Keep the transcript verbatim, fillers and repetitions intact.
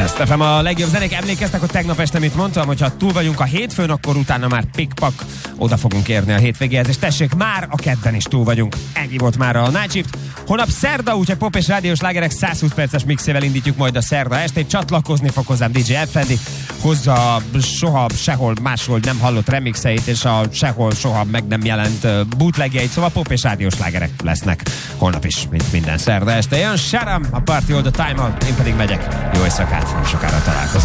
Best ef em a legjobb zenék. Emlékeztek, hogy tegnap este mit mondtam, hogyha túl vagyunk a hétfőn, akkor utána már pikpak oda fogunk érni a hétvégéhez, és tessék, már a kedden is túl vagyunk. Ennyi volt már a Night Shift. Holnap szerda, úgyhogy pop és rádiós slágerek százhúsz perces mixével indítjuk majd a szerda estét. Csatlakozni fog hozzám dé dzsé Effendi, hozza a soha sehol máshol nem hallott remixeit, és a sehol soha meg nem jelent bootlegjeit, szóval pop és rádiós slágerek lesznek holnap is, mint minden szerda este. Jön Sharam, a Party All The Time-on, én pedig megyek. Jó éjszakát, nem sokára találkozunk.